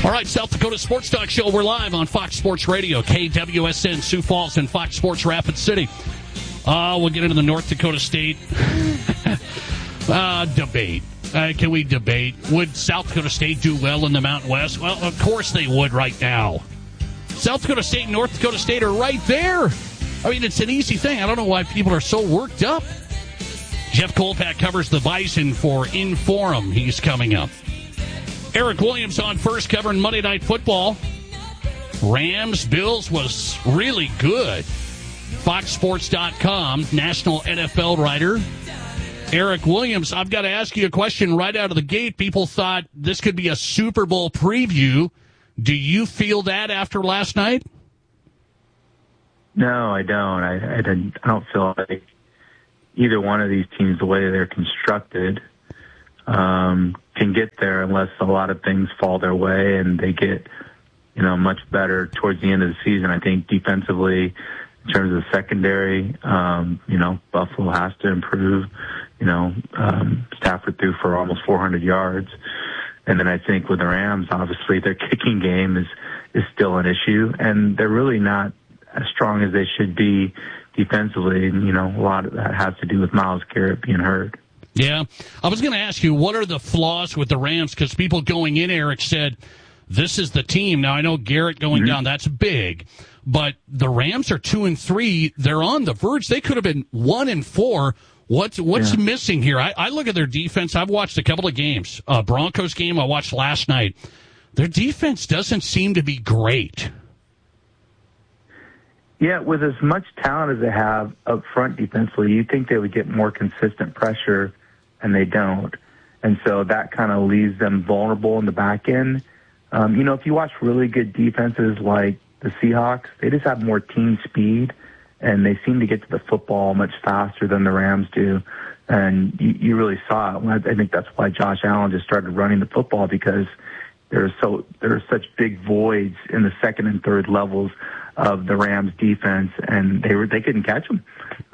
All right, South Dakota Sports Talk Show. We're live on Fox Sports Radio, KWSN, Sioux Falls, and Fox Sports Rapid City. We'll get into the North Dakota State debate. Can we debate? Would South Dakota State do well in the Mountain West? Well, of course they would right now. South Dakota State and North Dakota State are right there. I mean, it's an easy thing. I don't know why people are so worked up. Jeff Kolpak covers the Bison for Inforum. He's coming up. Eric Williams on first, covering Monday Night Football. Rams-Bills was really good. FoxSports.com, national NFL writer. Eric Williams, I've got to ask you a question right out of the gate. People thought this could be a Super Bowl preview. Do you feel that after last night? No, I don't. I don't feel like either one of these teams, the way they're constructed, can get there unless a lot of things fall their way and they get, much better towards the end of the season. I think defensively, in terms of the secondary, Buffalo has to improve. Stafford threw for almost 400 yards. And then I think with the Rams, obviously their kicking game is still an issue, and they're really not as strong as they should be defensively. And, a lot of that has to do with Myles Garrett being hurt. Yeah. I was going to ask you, what are the flaws with the Rams? Because people going in, Eric, said, this is the team. Now, I know Garrett going down, that's big. But the Rams are 2-3. They're on the verge. They could have been 1-4. What's missing here? I look at their defense. I've watched a couple of games. Broncos game I watched last night. Their defense doesn't seem to be great. Yeah, with as much talent as they have up front defensively, you'd think they would get more consistent pressure, and they don't. And so that kind of leaves them vulnerable in the back end. If you watch really good defenses like the Seahawks, they just have more team speed, and they seem to get to the football much faster than the Rams do. And you really saw it. I think that's why Josh Allen just started running the football, because there are such big voids in the second and third levels of the Rams defense, and they couldn't catch him.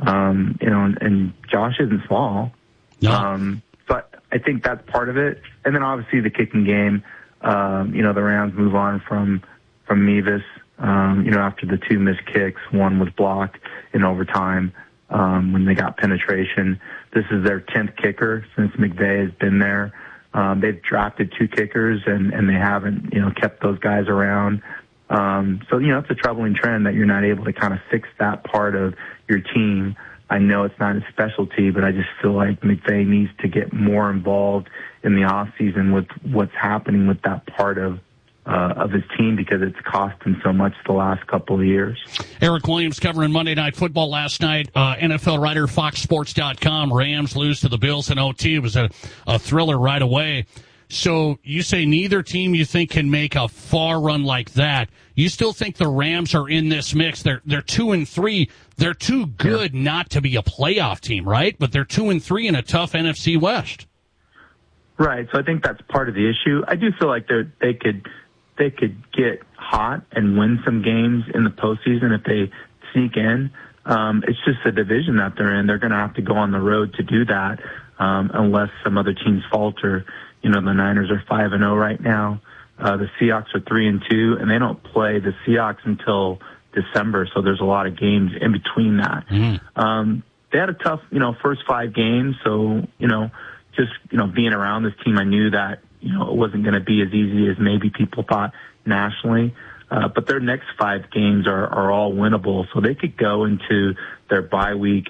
And Josh isn't small. No. But I think that's part of it. And then obviously the kicking game, the Rams move on from Mevis, after the two missed kicks. One was blocked in overtime when they got penetration. This is their 10th kicker since McVay has been there. They've drafted two kickers, and they haven't, kept those guys around. So it's a troubling trend that you're not able to kind of fix that part of your team. I know it's not his specialty, but I just feel like McVay needs to get more involved in the offseason with what's happening with that part of his team, because it's cost him so much the last couple of years. Eric Williams covering Monday Night Football last night. NFL writer, FoxSports.com. Rams lose to the Bills in OT. It was a thriller right away. So you say neither team you think can make a far run like that. You still think the Rams are in this mix? They're 2-3. They're too good not to be a playoff team, right? But they're 2-3 in a tough NFC West. Right. So I think that's part of the issue. I do feel like they could get hot and win some games in the postseason if they sneak in. It's just the division that they're in. They're going to have to go on the road to do that unless some other teams falter. The Niners are 5-0 right now. The Seahawks are 3-2, and they don't play the Seahawks until December, so there's a lot of games in between that. They had a tough, first 5 games, so, just, being around this team, I knew that, it wasn't going to be as easy as maybe people thought nationally. But their next 5 games are all winnable, so they could go into their bye week,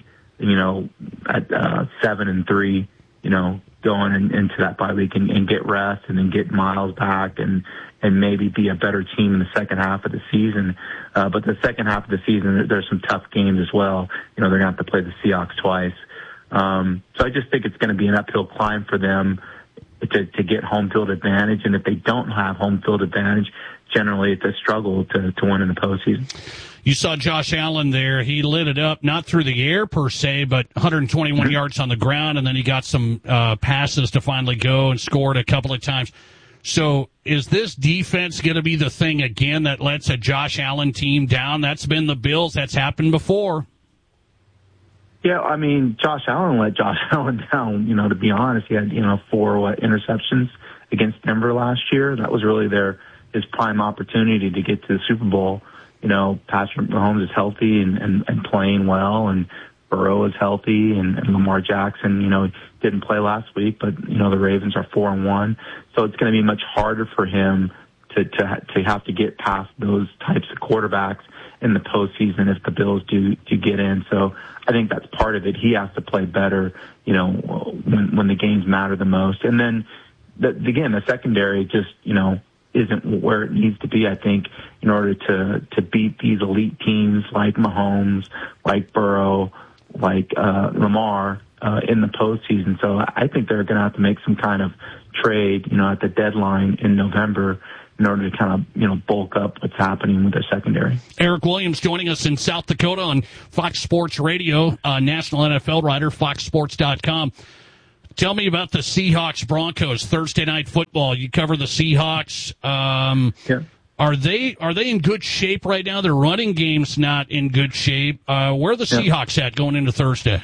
at 7-3, going into that bye week and get rest and then get Myles back and maybe be a better team in the second half of the season. But the second half of the season, there's some tough games as well. They're going to have to play the Seahawks twice. So I just think it's going to be an uphill climb for them to get home field advantage. And if they don't have home field advantage, generally it's a struggle to win in the postseason. You saw Josh Allen there. He lit it up, not through the air per se, but 121 yards on the ground, and then he got some passes to finally go and scored a couple of times. So is this defense going to be the thing again that lets a Josh Allen team down? That's been the Bills. That's happened before. Yeah, I mean, Josh Allen let Josh Allen down, to be honest. He had, 4 interceptions against Denver last year. That was really their his prime opportunity to get to the Super Bowl. You know, Patrick Mahomes is healthy and playing well, and Burrow is healthy, and Lamar Jackson, you know, didn't play last week, but, you know, the Ravens are 4-1. So it's going to be much harder for him to have to get past those types of quarterbacks in the postseason if the Bills do get in. So I think that's part of it. He has to play better, you know, when the games matter the most. And then, again, the secondary just, you know, isn't where it needs to be, I think, in order to beat these elite teams like Mahomes, like Burrow, like Lamar in the postseason. So I think they're going to have to make some kind of trade, you know, at the deadline in November in order to kind of, you know, bulk up what's happening with their secondary. Eric Williams joining us in South Dakota on Fox Sports Radio, national NFL writer, foxsports.com. Tell me about the Seahawks-Broncos Thursday night football. You cover the Seahawks. Yeah. Are they in good shape right now? Their running game's not in good shape. Where are the Seahawks at going into Thursday?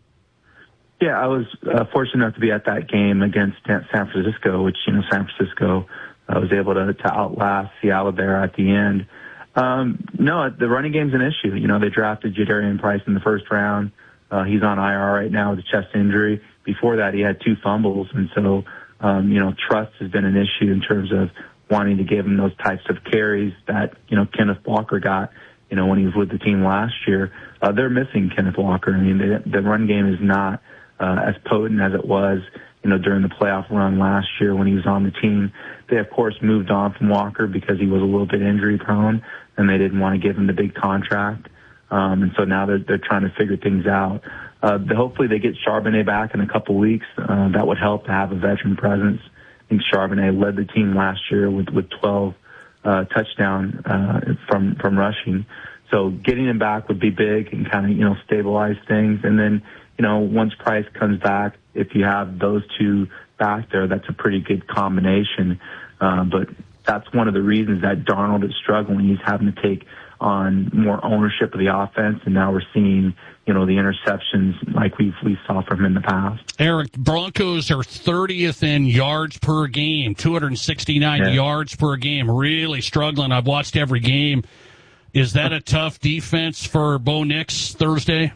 Yeah, I was fortunate enough to be at that game against San Francisco, which, you know, San Francisco was able to outlast Seattle there at the end. No, the running game's an issue. You know, they drafted Jadarian Price in the first round. He's on IR right now with a chest injury. Before that, he had 2 fumbles, and so, you know, trust has been an issue in terms of wanting to give him those types of carries that, you know, Kenneth Walker got, you know, when he was with the team last year. They're missing Kenneth Walker. I mean, the run game is not as potent as it was, you know, during the playoff run last year when he was on the team. They, of course, moved on from Walker because he was a little bit injury prone, and they didn't want to give him the big contract. And so now they're trying to figure things out. Hopefully they get Charbonnet back in a couple weeks. That would help to have a veteran presence. I think Charbonnet led the team last year with 12 touchdowns from rushing. So getting him back would be big and kind of, you know, stabilize things. And then, you know, once Price comes back, if you have those two back there, that's a pretty good combination. But that's one of the reasons that Darnold is struggling. He's having to take on more ownership of the offense, and now we're seeing, you know, the interceptions like we saw from him in the past. Eric, Broncos are 30th in yards per game, 269 yards per game, really struggling. I've watched every game. Is that a tough defense for Bo Nix Thursday?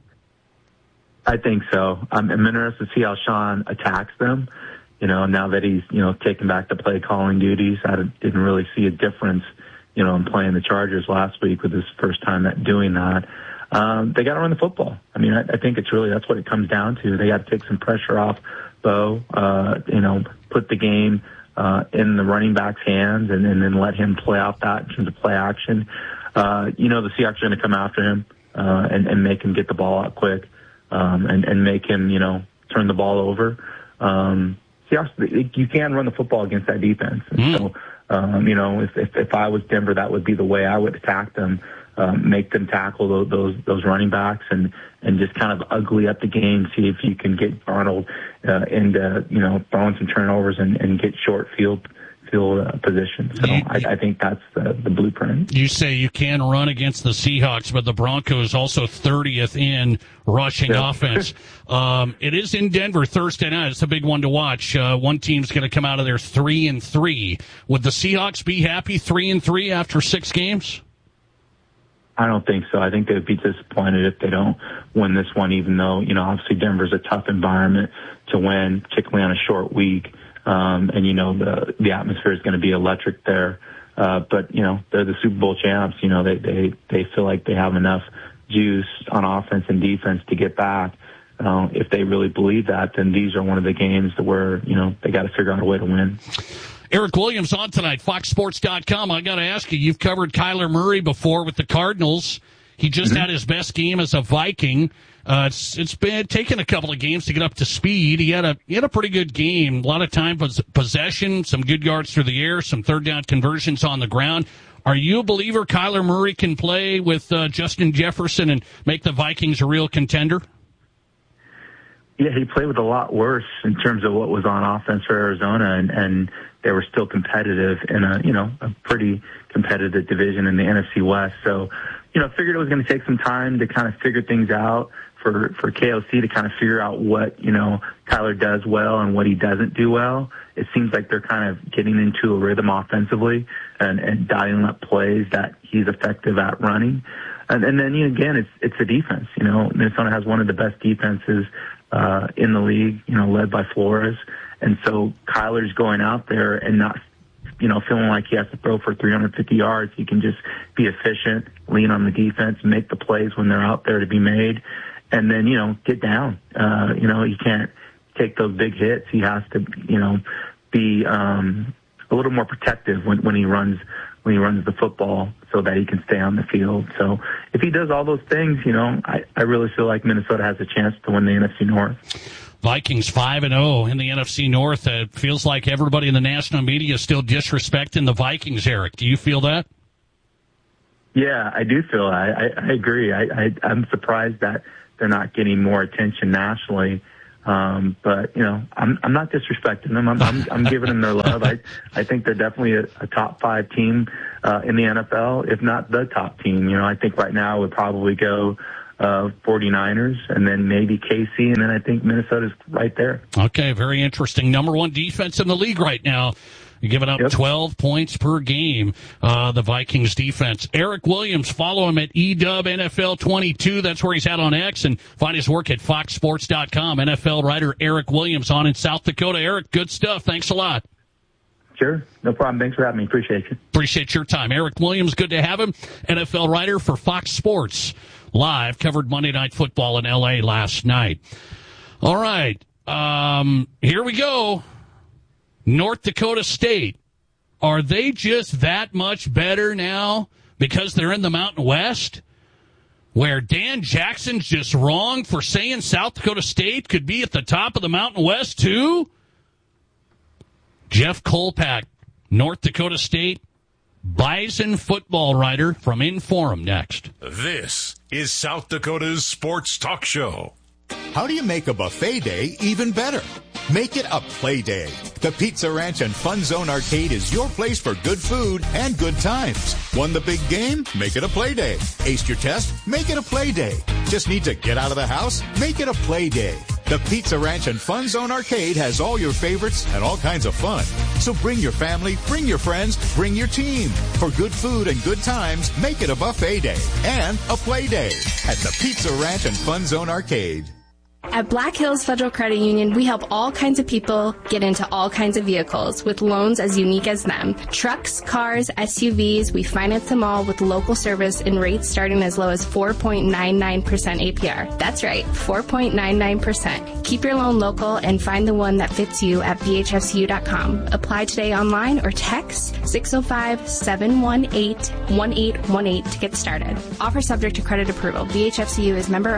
I think so. I'm interested to see how Sean attacks them. You know, now that he's, you know, taken back the play calling duties, I didn't really see a difference, you know, in playing the Chargers last week with his first time doing that. They got to run the football. I mean, I think it's really, that's what it comes down to. They got to take some pressure off Bo, you know, put the game in the running back's hands and then let him play out that in terms of play action. You know, the Seahawks are going to come after him and make him get the ball out quick and make him, you know, turn the ball over. Seahawks, you can run the football against that defense. And so, you know, if I was Denver, that would be the way I would attack them. Make them tackle those running backs and just kind of ugly up the game. See if you can get Darnold into, you know, throwing some turnovers and get short field position. So I think that's the blueprint. You say you can run against the Seahawks, but the Broncos also 30th in rushing offense. It is in Denver Thursday night. It's a big one to watch. One team's going to come out of there 3-3. Would the Seahawks be happy 3-3 after 6 games? I don't think so. I think they'd be disappointed if they don't win this one, even though, you know, obviously Denver's a tough environment to win, particularly on a short week. And, you know, the atmosphere is going to be electric there. But, you know, they're the Super Bowl champs. You know, they feel like they have enough juice on offense and defense to get back. If they really believe that, then these are one of the games where, you know, they got to figure out a way to win. Eric Williams on tonight, foxsports.com. I got to ask you, you've covered Kyler Murray before with the Cardinals. He just had his best game as a Viking. It's been taking a couple of games to get up to speed. He had a pretty good game. A lot of time possession, some good yards through the air, some third down conversions on the ground. Are you a believer Kyler Murray can play with Justin Jefferson and make the Vikings a real contender? Yeah, he played with a lot worse in terms of what was on offense for Arizona, and they were still competitive in a pretty competitive division in the NFC West. So, you know, figured it was going to take some time to kind of figure things out for KOC to kind of figure out what, Kyler does well and what he doesn't do well. It seems like they're kind of getting into a rhythm offensively and dialing up plays that he's effective at running. And then, again, it's the defense. Minnesota has one of the best defenses in the league, led by Flores. And so Kyler's going out there and not, feeling like he has to throw for 350 yards. He can just be efficient, lean on the defense, make the plays when they're out there to be made, and then, get down. He can't take those big hits. He has to, be a little more protective when he runs the football so that he can stay on the field. So if he does all those things, I really feel like Minnesota has a chance to win the NFC North. Vikings 5-0 in the NFC North. It feels like everybody in the national media is still disrespecting the Vikings, Eric. Do you feel that? Yeah, I do feel that. I agree. I'm surprised that they're not getting more attention nationally. But I'm not disrespecting them. I'm giving them their love. I think they're definitely a top 5 team in the NFL, if not the top team. I think right now it would probably go 49ers and then maybe KC, and then I think Minnesota's right there. Okay, very interesting. Number 1 defense in the league right now. You're giving up 12 points per game, the Vikings defense. Eric Williams, follow him at EWNFL22. That's where he's at on X, and find his work at foxsports.com. NFL writer Eric Williams on in South Dakota. Eric, good stuff. Thanks a lot. Sure. No problem. Thanks for having me. Appreciate you. Appreciate your time. Eric Williams, good to have him. NFL writer for Fox Sports Live, covered Monday Night Football in L.A. last night. All right. Here we go. North Dakota State, are they just that much better now because they're in the Mountain West, where Dan Jackson's just wrong for saying South Dakota State could be at the top of the Mountain West too? Jeff Kolpak, North Dakota State Bison football writer from Inforum, next. This is South Dakota's sports talk show. How do you make a buffet day even better? Make it a play day. The Pizza Ranch and Fun Zone Arcade is your place for good food and good times. Won the big game? Make it a play day. Aced your test? Make it a play day. Just need to get out of the house? Make it a play day. The Pizza Ranch and Fun Zone Arcade has all your favorites and all kinds of fun. So bring your family, bring your friends, bring your team. For good food and good times, make it a buffet day and a play day at the Pizza Ranch and Fun Zone Arcade. At Black Hills Federal Credit Union, we help all kinds of people get into all kinds of vehicles with loans as unique as them. Trucks, cars, SUVs, we finance them all with local service and rates starting as low as 4.99% APR. That's right, 4.99%. Keep your loan local and find the one that fits you at bhfcu.com. Apply today online or text 605-718-1818 to get started. Offer subject to credit approval. BHFCU is member.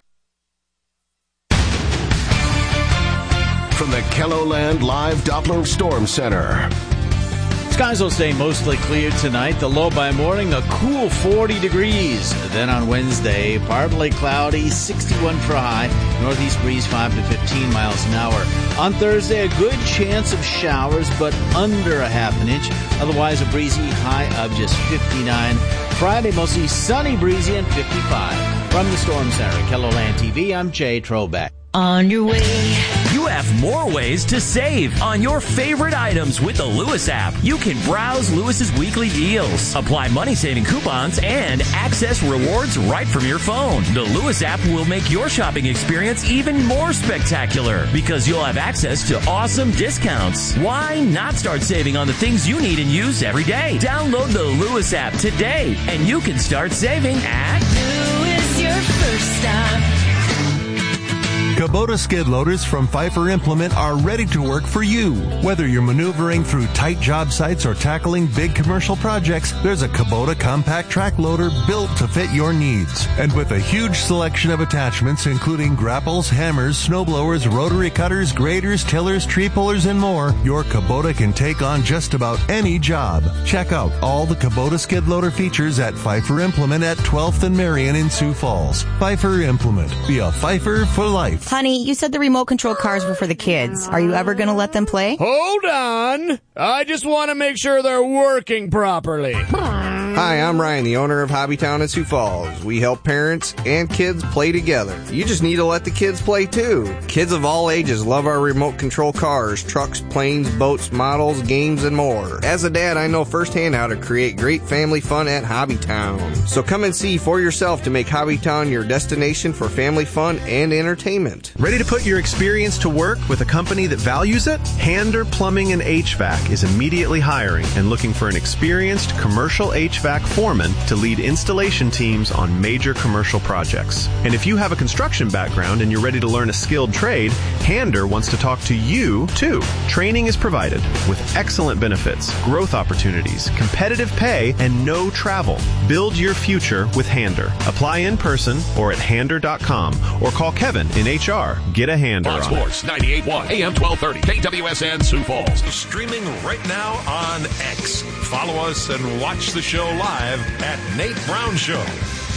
From the KELOLAND Live Doppler Storm Center. Skies will stay mostly clear tonight. The low by morning, a cool 40 degrees. Then on Wednesday, partly cloudy, 61 for a high. Northeast breeze 5 to 15 miles an hour. On Thursday, a good chance of showers, but under a half an inch. Otherwise, a breezy high of just 59. Friday, mostly sunny, breezy, and 55. From the Storm Center at KELOLAND TV, I'm Jay Trobeck. On your way. You have more ways to save on your favorite items with the Lewis app. You can browse Lewis's weekly deals, apply money-saving coupons, and access rewards right from your phone. The Lewis app will make your shopping experience even more spectacular because you'll have access to awesome discounts. Why not start saving on the things you need and use every day? Download the Lewis app today, and you can start saving at Lewis, your first stop. Kubota skid loaders from Pfeiffer Implement are ready to work for you. Whether you're maneuvering through tight job sites or tackling big commercial projects, there's a Kubota compact track loader built to fit your needs. And with a huge selection of attachments, including grapples, hammers, snowblowers, rotary cutters, graders, tillers, tree pullers, and more, your Kubota can take on just about any job. Check out all the Kubota skid loader features at Pfeiffer Implement at 12th and Marion in Sioux Falls. Pfeiffer Implement. Be a Pfeiffer for life. Honey, you said the remote control cars were for the kids. Are you ever going to let them play? Hold on. I just want to make sure they're working properly. Hi, I'm Ryan, the owner of Hobbytown in Sioux Falls. We help parents and kids play together. You just need to let the kids play too. Kids of all ages love our remote control cars, trucks, planes, boats, models, games, and more. As a dad, I know firsthand how to create great family fun at Hobbytown. So come and see for yourself to make Hobbytown your destination for family fun and entertainment. Ready to put your experience to work with a company that values it? Hander Plumbing and HVAC is immediately hiring and looking for an experienced commercial HVAC foreman to lead installation teams on major commercial projects. And if you have a construction background and you're ready to learn a skilled trade, Hander wants to talk to you too. Training is provided with excellent benefits, growth opportunities, competitive pay, and no travel. Build your future with Hander. Apply in person or at hander.com or call Kevin in HR. Get a Hander on Sports 98.1 AM 1230 KWSN Sioux Falls. Streaming right now on X. Follow us and watch the show live at Nate Brown Show.